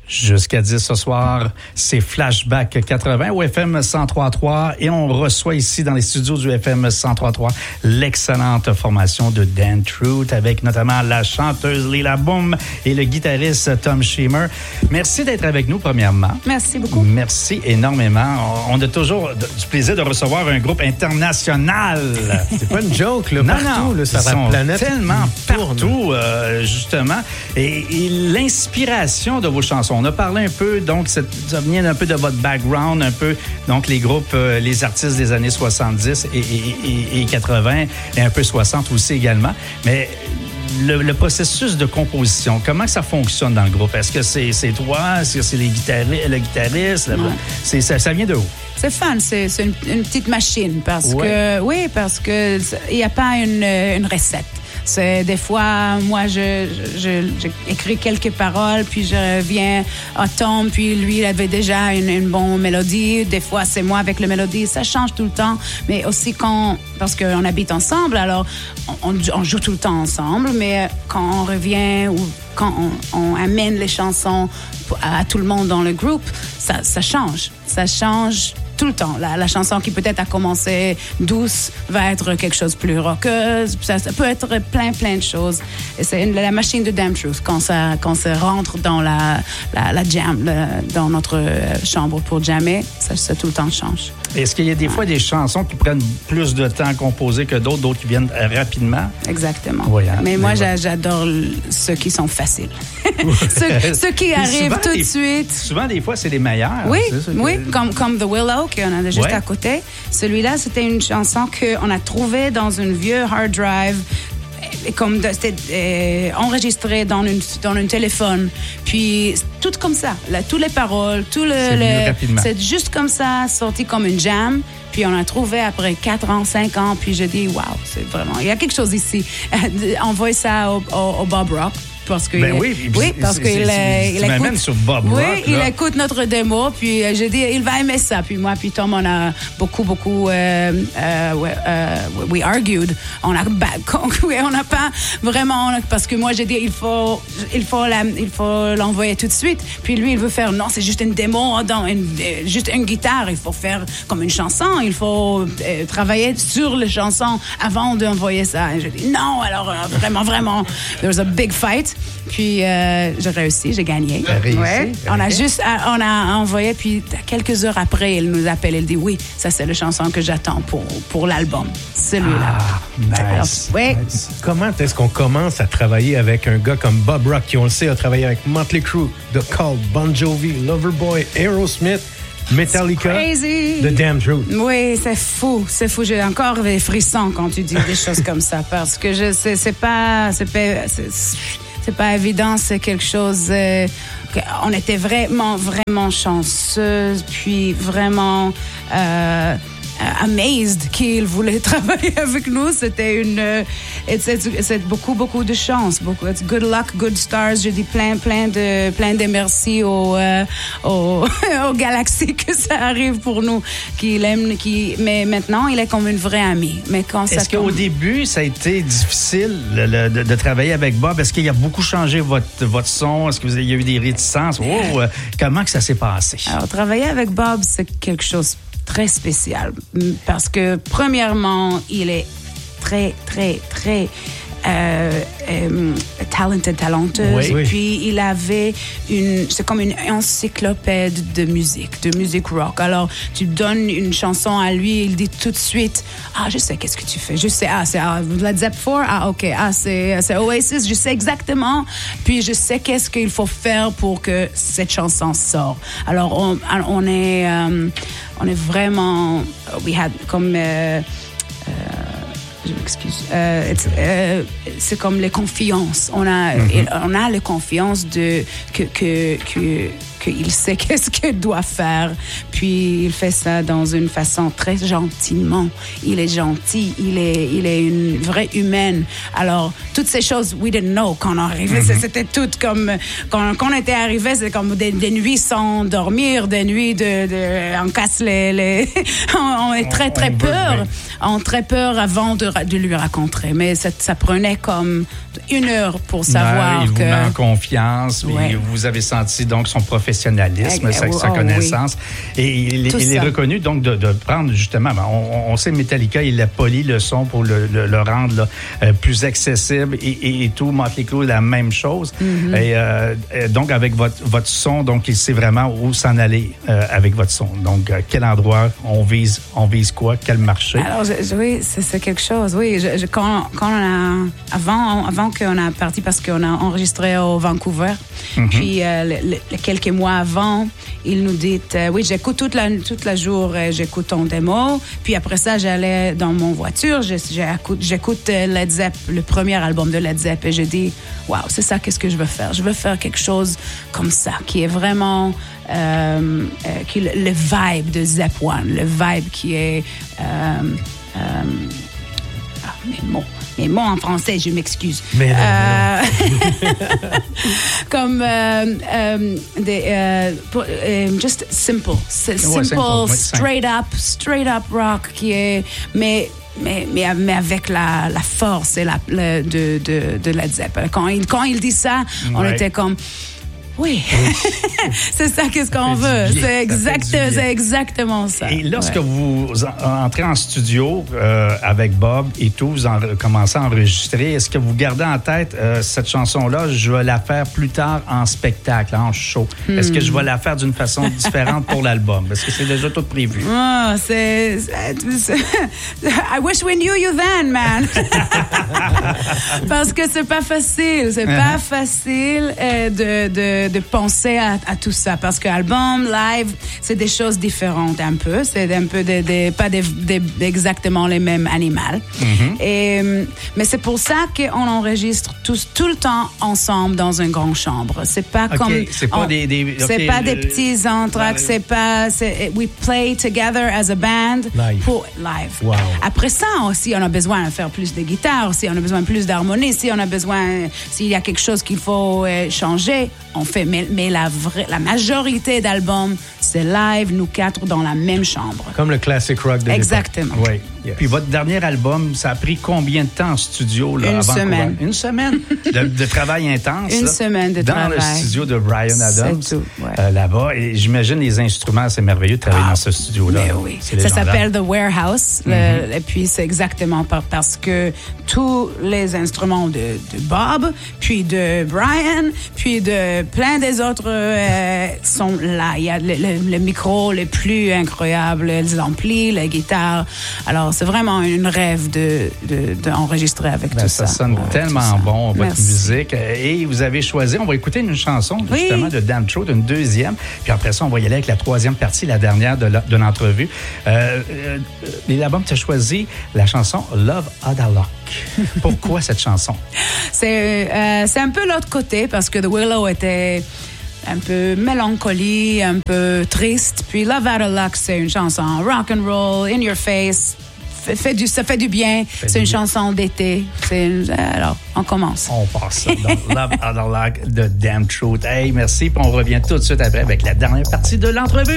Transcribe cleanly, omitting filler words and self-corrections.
Jusqu'à 10 ce soir, c'est Flashback 80 au FM 103.3 et on reçoit ici dans les studios du FM 103.3 l'excellente formation de Dan Truth avec notamment la chanteuse Lila Boom et le guitariste Tom Schemer. Merci d'être avec nous premièrement. Merci beaucoup. Merci énormément. On a toujours du plaisir de recevoir un groupe international. C'est pas une joke, là. Partout, là, ça sont planète tellement partout, justement. Et l'inspiration de vos chansons. On a parlé un peu, donc, ça vient un peu de votre background, un peu, donc, les groupes, les artistes des années 70 et 80, et un peu 60 aussi également. Mais le processus de composition, comment ça fonctionne dans le groupe? Est-ce que c'est toi? Est-ce que c'est le guitariste? Ouais. Ça vient de où? C'est fun, c'est une petite machine parce que il n'y a pas une recette. C'est des fois, moi, j'écris quelques paroles, puis je reviens à Tom, puis lui, il avait déjà une bonne mélodie. Des fois, c'est moi avec la mélodie. Ça change tout le temps, mais aussi parce qu'on habite ensemble, alors on joue tout le temps ensemble, mais quand on revient ou quand on amène les chansons à tout le monde dans le groupe, ça change. Ça change tout le temps. La chanson qui peut-être a commencé douce va être quelque chose de plus rockeuse. Ça peut être plein de choses. Et c'est la machine de Dan Truth quand ça rentre dans la jam, dans notre chambre pour jammer, ça tout le temps change. Est-ce qu'il y a des fois des chansons qui prennent plus de temps à composer que d'autres qui viennent rapidement? Exactement. Oui, hein? Mais moi, j'adore ceux qui sont faciles. ceux qui arrivent tout de suite. Souvent, des fois, c'est les meilleurs. Oui, comme The Willow, qu'on a juste à côté. Celui-là, c'était une chanson qu'on a trouvée dans une vieux hard drive. C'était enregistré dans un téléphone, puis tout comme ça, toutes les paroles, c'est juste comme ça, sorti comme une jam, puis on a trouvé après 4 ans, 5 ans, puis je dis wow, c'est vraiment, il y a quelque chose ici. Envoie ça au Bob Rock. Parce que parce qu'il écoute sur Bob Rock. Oui, il écoute notre démo, puis je dis il va aimer ça. Puis moi, puis Tom, on a beaucoup we argued. On n'a pas vraiment, parce que moi j'ai dit il faut l'envoyer tout de suite. Puis lui il veut faire non, c'est juste une démo juste une guitare. Il faut faire comme une chanson. Il faut travailler sur les chansons avant d'envoyer ça. Et je dis non. Alors vraiment, there was a big fight. Puis j'ai réussi, j'ai gagné. On a envoyé, puis quelques heures après, il nous appelle, il dit oui, ça c'est la chanson que j'attends pour l'album, celui-là. Nice. Nice. Comment est-ce qu'on commence à travailler avec un gars comme Bob Rock, qui on le sait a travaillé avec Motley Crue, The Cult, Bon Jovi, Loverboy, Aerosmith, Metallica, The Damn Truth. Oui, c'est fou. J'ai encore des frissons quand tu dis des choses comme ça, parce que c'est pas évident, c'est quelque chose. On était vraiment chanceuse, puis vraiment amazed qu'il voulait travailler avec nous. C'était c'est beaucoup de chance. It's good luck, good stars. Je dis plein de merci aux galaxies que ça arrive pour nous, mais maintenant il est comme une vraie amie. Mais est-ce qu'au début ça a été difficile de travailler avec Bob? Est-ce qu'il a beaucoup changé votre son? Est-ce qu'il y a eu des réticences? Comment que ça s'est passé? Alors travailler avec Bob, c'est quelque chose très spécial, parce que premièrement, il est très talentueux. Oui. Puis il avait c'est comme une encyclopède de musique rock. Alors tu donnes une chanson à lui, il dit tout de suite je sais qu'est-ce que tu fais, je sais c'est Led Zeppelin 4, ok, c'est Oasis, je sais exactement, puis je sais qu'est-ce qu'il faut faire pour que cette chanson sorte. Alors on est vraiment je m'excuse. C'est comme les confiances. On a la confiance qu'il sait qu'est-ce qu'il doit faire. Puis il fait ça dans une façon très gentiment. Il est gentil. Il est une vraie humaine. Alors toutes ces choses, we didn't know quand on arrivait. C'était tout comme quand on était arrivé, c'est comme des nuits sans dormir, des nuits on casse les on est très peur. On a très peur avant de lui raconter. Mais ça prenait comme 1 heure pour savoir il vous que... met en confiance. Ouais. Vous avez senti donc son professionnalisme, sa connaissance. Oui. Et il est reconnu donc de prendre justement... On sait Metallica, il a poli le son pour le rendre là, plus accessible et tout. Motley Crue, la même chose. Et donc, avec votre son, donc il sait vraiment où s'en aller avec votre son. Donc, quel endroit on vise quoi, quel marché? Alors, oui, c'est quelque chose. Oui, quand on a... Avant qu'on a parti, parce qu'on a enregistré au Vancouver, puis quelques mois avant, il nous dit, oui, j'écoute toute la journée, j'écoute ton démo, puis après ça, j'allais dans mon voiture, j'écoute Led Zepp, le premier album de Led Zepp, et je dis, waouh, c'est ça, qu'est-ce que je veux faire? Je veux faire quelque chose comme ça, qui est vraiment... qui est le vibe de Zepp One, le vibe qui est... mes mots en français, je m'excuse. Mais non. Comme just simple, straight up rock qui est mais avec la force et de Led Zepp. Quand il dit ça, on était comme oui, c'est ça qu'est-ce qu'on veut. C'est exactement ça. Et lorsque vous entrez en studio avec Bob et tout, vous commencez à enregistrer, est-ce que vous gardez en tête cette chanson-là, je vais la faire plus tard en spectacle, en show? Est-ce que je vais la faire d'une façon différente pour l'album? Est-ce que c'est déjà tout prévu? Oh, I wish we knew you then, man. Parce que c'est pas facile. C'est pas facile de penser à tout ça, parce que album, live, c'est des choses différentes un peu. C'est un peu pas exactement les mêmes animaux. Mais c'est pour ça qu'on enregistre tout le temps ensemble dans une grande chambre. C'est pas comme... C'est pas des des petits entractes. We play together as a band pour live. Wow. Après ça aussi, on a besoin de faire plus de guitare, si on a besoin de plus d'harmonie, s'il y a quelque chose qu'il faut changer, on fait. Mais la majorité d'albums, c'est live, nous 4 dans la même chambre. Comme le classic rock de Exactement. Oui. Yes. Puis votre dernier album, ça a pris combien de temps en studio? Là, Une semaine. Une semaine de travail intense. Une semaine de travail. Dans le studio de Bryan Adams. C'est tout, ouais. Là-bas. Et j'imagine les instruments, c'est merveilleux de travailler dans ce studio-là. Mais oui. Ça s'appelle The Warehouse. Et puis c'est exactement parce que tous les instruments de Bob, puis de Bryan, puis de plein des autres sont là. Il y a le micro le plus incroyable, les amplis, les guitares. Alors, c'est vraiment un rêve d'enregistrer avec tout ça. Ça sonne tellement bon, votre musique. Et vous avez choisi, on va écouter une chanson, justement, de Damn Truth, une deuxième. Puis après ça, on va y aller avec la troisième partie, la dernière de l'entrevue. L'album, tu as choisi la chanson Love Ada Luck. Pourquoi cette chanson? C'est un peu l'autre côté, parce que The Willow était un peu mélancolie, un peu triste. Puis Love Ada Luck, c'est une chanson rock and roll, in your face. Ça fait du bien. C'est une chanson d'été. Alors, on commence. On passe ça. Donc, Love Ada Luck de Damn Truth. Hey, merci. Puis on revient tout de suite après avec la dernière partie de l'entrevue.